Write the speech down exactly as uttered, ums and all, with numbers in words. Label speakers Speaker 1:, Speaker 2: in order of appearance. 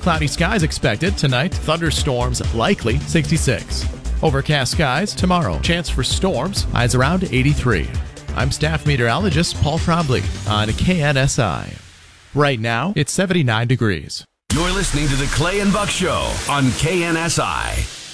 Speaker 1: Cloudy skies expected tonight. Thunderstorms likely, sixty-six. Overcast skies tomorrow. Chance for storms, highs around eighty-three. I'm staff meteorologist Paul Trombley on K N S I. Right now, it's seventy-nine degrees.
Speaker 2: You're listening to the Clay and Buck Show on K N S I.